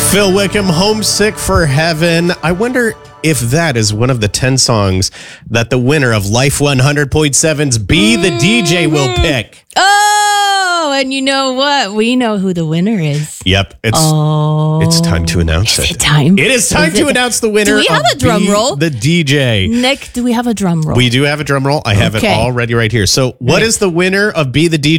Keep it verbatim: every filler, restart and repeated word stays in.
Phil Wickham, Homesick for Heaven. I wonder if that is one of the ten songs that the winner of Life one hundred point seven's Be the D J will pick. Oh, and you know what? We know who the winner is. Yep. It's oh. it's time to announce is it. it time? It is time is to it announce the winner do we have of a drum Be roll? the D J. Nick, do we have a drum roll? We do have a drum roll. I have okay. it all ready right here. So what Nick. is the winner of Be the D J?